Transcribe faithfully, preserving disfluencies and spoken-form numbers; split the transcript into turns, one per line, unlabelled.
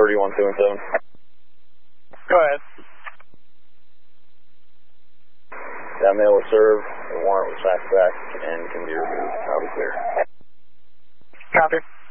thirty-one two and seven.
Go ahead.
That mail was served, the warrant was faxed back, and can be removed. I'll be clear.
Copy.